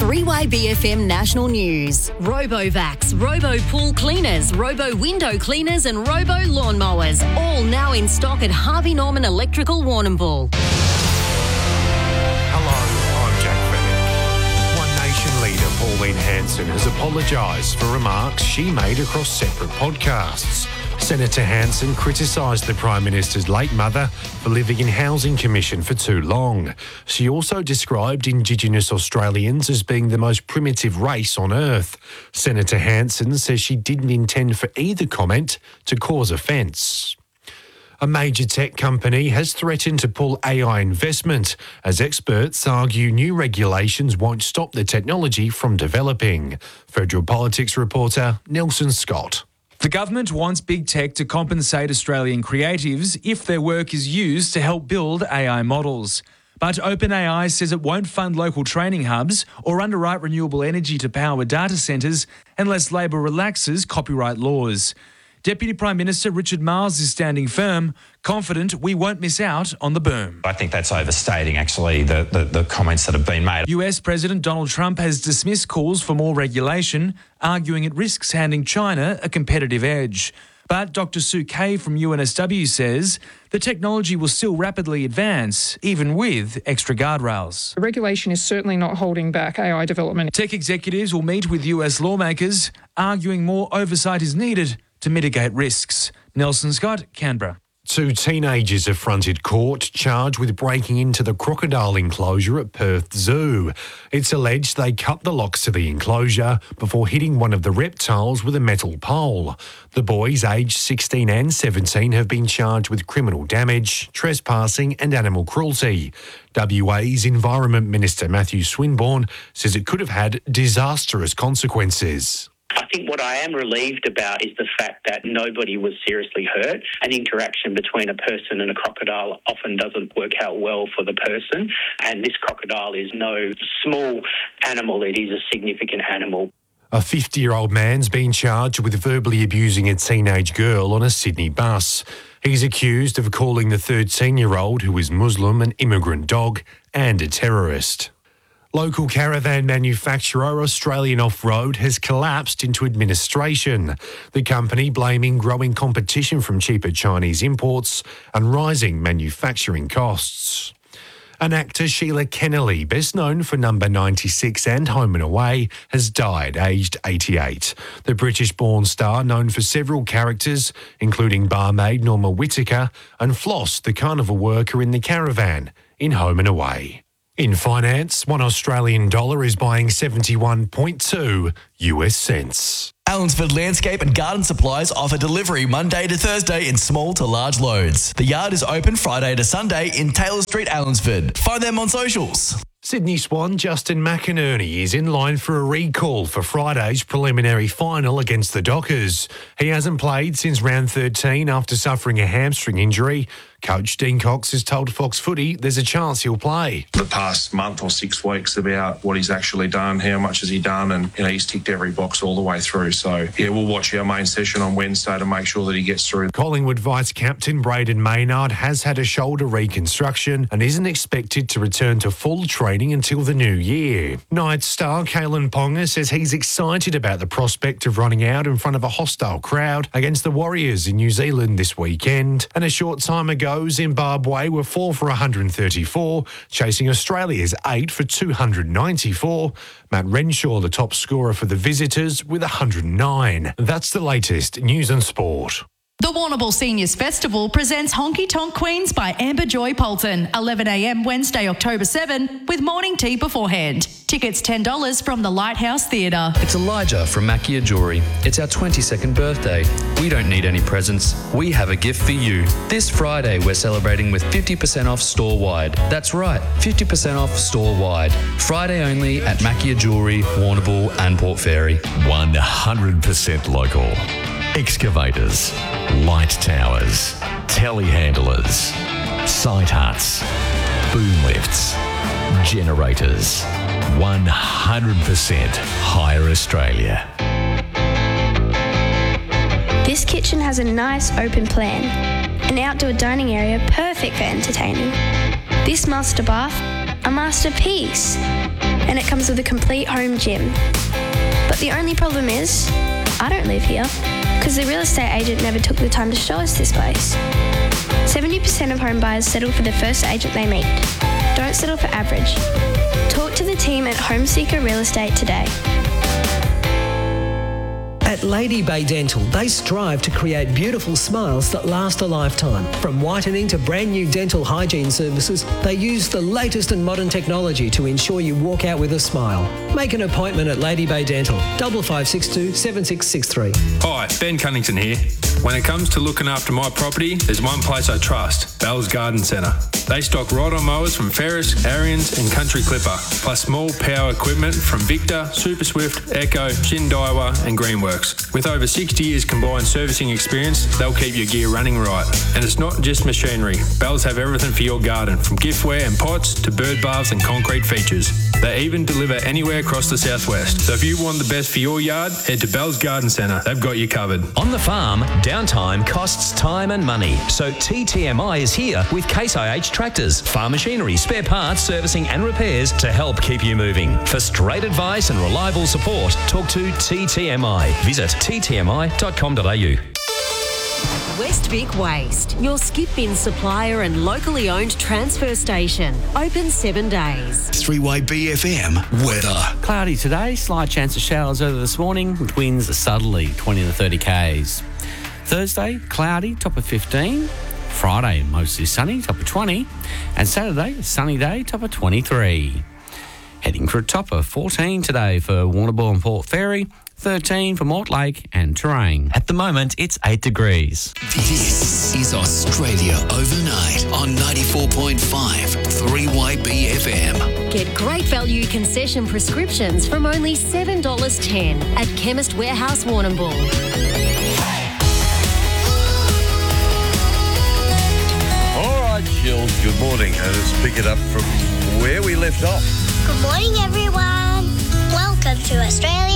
3YBFM National News. RoboVacs, Robo Pool Cleaners, Robo Window Cleaners and Robo Lawnmowers. All now in stock at Harvey Norman Electrical Warrnambool. Hello, I'm Jack Fennick. One Nation leader Pauline Hanson has apologised for remarks she made across separate podcasts. Senator Hanson criticised the Prime Minister's late mother for living in Housing Commission for too long. She also described Indigenous Australians as being the most primitive race on earth. Senator Hanson says she didn't intend for either comment to cause offence. A major tech company has threatened to pull AI investment as experts argue new regulations won't stop the technology from developing. Federal Politics reporter Nelson Scott. The government wants big tech to compensate Australian creatives if their work is used to help build AI models. But OpenAI says it won't fund local training hubs or underwrite renewable energy to power data centres unless Labor relaxes copyright laws. Deputy Prime Minister Richard Marles is standing firm, confident we won't miss out on the boom. I think that's overstating, actually, the comments that have been made. US President Donald Trump has dismissed calls for more regulation, arguing it risks handing China a competitive edge. But Dr. Sue Kay from UNSW says the technology will still rapidly advance, even with extra guardrails. The regulation is certainly not holding back AI development. Tech executives will meet with US lawmakers, arguing more oversight is needed to mitigate risks. Nelson Scott, Canberra. Two teenagers have fronted court charged with breaking into the crocodile enclosure at Perth Zoo. It's alleged they cut the locks to the enclosure before hitting one of the reptiles with a metal pole. The boys, aged 16 and 17, have been charged with criminal damage, trespassing and animal cruelty. WA's Environment Minister Matthew Swinburne says it could have had disastrous consequences. I think what I am relieved about is the fact that nobody was seriously hurt. An interaction between a person and a crocodile often doesn't work out well for the person, and this crocodile is no small animal, it is a significant animal. A 50-year-old man's been charged with verbally abusing a teenage girl on a Sydney bus. He's accused of calling the 13-year-old, who is Muslim, an immigrant dog and a terrorist. Local caravan manufacturer Australian Off-Road has collapsed into administration. The company blaming growing competition from cheaper Chinese imports and rising manufacturing costs. And actor Sheila Kennelly, best known for Number 96 and Home and Away, has died aged 88. The British-born star, known for several characters, including barmaid Norma Whittaker and Floss, the carnival worker in The Caravan, in Home and Away. In finance, $1 Australian dollar is buying 71.2 US cents. Allensford Landscape and Garden Supplies offer delivery Monday to Thursday in small to large loads. The yard is open Friday to Sunday in Taylor Street, Allensford. Find them on socials. Sydney Swan Justin McInerney is in line for a recall for Friday's preliminary final against the Dockers. He hasn't played since round 13 after suffering a hamstring injury. Coach Dean Cox has told Fox Footy there's a chance he'll play. The past month or 6 weeks about what he's actually done, how much has he done, and he's ticked every box all the way through. So, we'll watch our main session on Wednesday to make sure that he gets through. Collingwood Vice-Captain Braden Maynard has had a shoulder reconstruction and isn't expected to return to full training until the new year. Knights star Kalen Ponga says he's excited about the prospect of running out in front of a hostile crowd against the Warriors in New Zealand this weekend. And a short time ago, Zimbabwe were 4 for 134, chasing Australia's 8 for 294. Matt Renshaw, the top scorer for the visitors, with 109. That's the latest news and sport. The Warrnambool Seniors Festival presents Honky Tonk Queens by Amber Joy Polton, 11 a.m. Wednesday, October 7, with morning tea beforehand. Tickets $10 from the Lighthouse Theatre. It's Elijah from Makia Jewellery. It's our 22nd birthday. We don't need any presents. We have a gift for you. This Friday, we're celebrating with 50% off store-wide. That's right, 50% off store-wide. Friday only at Makia Jewellery, Warrnambool and Port Fairy. 100% local. Excavators, light towers, telehandlers, site huts, boom lifts, generators. 100% Hire Australia. This kitchen has a nice open plan. An outdoor dining area perfect for entertaining. This master bath, a masterpiece. and it comes with a complete home gym. But the only problem is, I don't live here, because the real estate agent never took the time to show us this place. 70% of home buyers settle for the first agent they meet. Don't settle for average. Talk to the team at Home Seeker Real Estate today. At Lady Bay Dental, they strive to create beautiful smiles that last a lifetime. From whitening to brand new dental hygiene services, they use the latest and modern technology to ensure you walk out with a smile. Make an appointment at Lady Bay Dental, 5562 7663. Hi, Ben Cunnington here. When it comes to looking after my property, there's one place I trust, Bell's Garden Centre. They stock ride-on mowers from Ferris, Ariens and Country Clipper, plus small power equipment from Victor, Super Swift, Echo, Shindaiwa and Greenworks. With over 60 years combined servicing experience, they'll keep your gear running right. And it's not just machinery. Bells have everything for your garden, from giftware and pots to bird baths and concrete features. They even deliver anywhere across the southwest. So if you want the best for your yard, head to Bell's Garden Centre. They've got you covered. On the farm, downtime costs time and money. So TTMI is here with Case IH tractors, farm machinery, spare parts, servicing and repairs to help keep you moving. For straight advice and reliable support, talk to TTMI. Visit ttmi.com.au. West Vic Waste, your skip bin supplier and locally owned transfer station. Open 7 days. 3-Way BFM weather. Cloudy today, slight chance of showers early this morning, with winds southerly 20 to 30 k's. Thursday, cloudy, top of 15. Friday, mostly sunny, top of 20. And Saturday, sunny day, top of 23. Heading for a top of 14 today for Warrnambool and Port Fairy. 13 for Mortlake and Terrain. At the moment, it's 8 degrees. This is Australia Overnight on 94.5 3-Way BFM. Get great value concession prescriptions from only $7.10 at Chemist Warehouse Warrnambool. All right, Jill, good morning. Let's pick it up from where we left off. Good morning, everyone. Welcome to Australia